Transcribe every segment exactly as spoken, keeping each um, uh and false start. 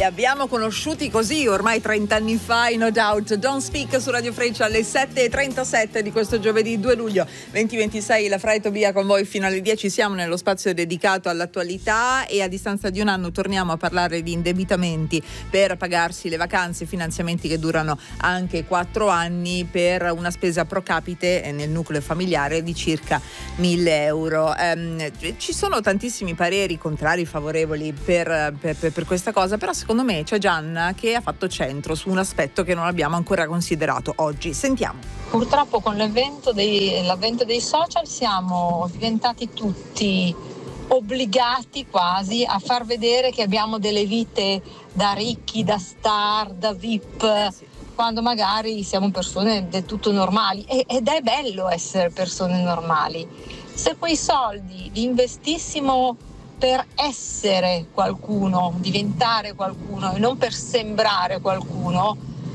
abbiamo conosciuti così ormai trent'anni fa, i No Doubt. Don't Speak su Radio Freccia alle sette e trentasette di questo giovedì due luglio duemilaventisei. La Fra e Tobia con voi fino alle dieci. Siamo nello spazio dedicato all'attualità e a distanza di un anno torniamo a parlare di indebitamenti per pagarsi le vacanze, finanziamenti che durano anche quattro anni per una spesa pro capite nel nucleo familiare di circa mille euro. Ehm, ci sono tantissimi pareri contrari, favorevoli per, per, per questa cosa, però secondo me c'è Gianna che ha fatto centro su un aspetto che non abbiamo ancora considerato oggi. Sentiamo. Purtroppo con l'avvento dei, l'avvento dei social siamo diventati tutti obbligati quasi a far vedere che abbiamo delle vite da ricchi, da star, da V I P, Eh sì. quando magari siamo persone del tutto normali, e, ed è bello essere persone normali. Se quei soldi li investissimo per essere qualcuno, diventare qualcuno e non per sembrare qualcuno,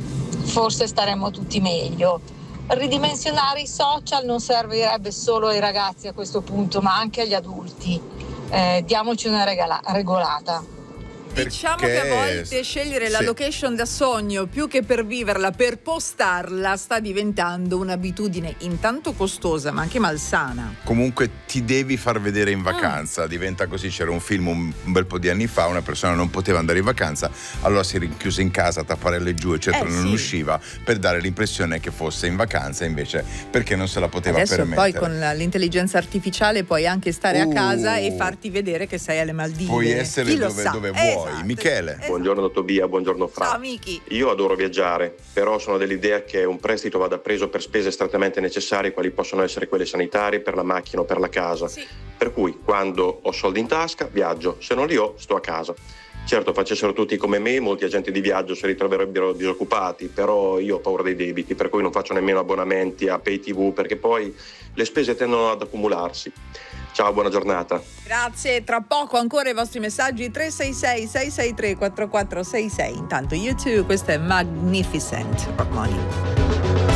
forse staremmo tutti meglio. Ridimensionare i social non servirebbe solo ai ragazzi a questo punto, ma anche agli adulti. Eh, diamoci una regala- regolata. Diciamo che a volte scegliere la sì. location da sogno più che per viverla, per postarla, sta diventando un'abitudine intanto costosa ma anche malsana. Comunque ti devi far vedere in vacanza, mm. diventa così. C'era un film un, un bel po' di anni fa, una persona non poteva andare in vacanza, allora si rinchiuse in casa, tapparelle giù eccetera, eh, non sì. usciva, per dare l'impressione che fosse in vacanza, invece perché non se la poteva Adesso permettere. poi con l'intelligenza artificiale puoi anche stare uh, a casa e farti vedere che sei alle Maldive. Puoi essere Chi lo dove, sa? dove vuoi. Esatto. Michele. Esatto. Buongiorno Tobia, buongiorno Fra. Ciao amici. Io adoro viaggiare, però sono dell'idea che un prestito vada preso per spese strettamente necessarie, quali possono essere quelle sanitarie, per la macchina o per la casa. Sì. Per cui quando ho soldi in tasca viaggio, se non li ho sto a casa. Certo, facessero tutti come me, molti agenti di viaggio si ritroverebbero disoccupati, però io ho paura dei debiti, per cui non faccio nemmeno abbonamenti a Pay tivù, perché poi le spese tendono ad accumularsi. Ciao, buona giornata. Grazie, tra poco ancora i vostri messaggi tre sei sei sei sei tre quattro quattro sei sei. Intanto YouTube, questo è Magnificent Rock Money.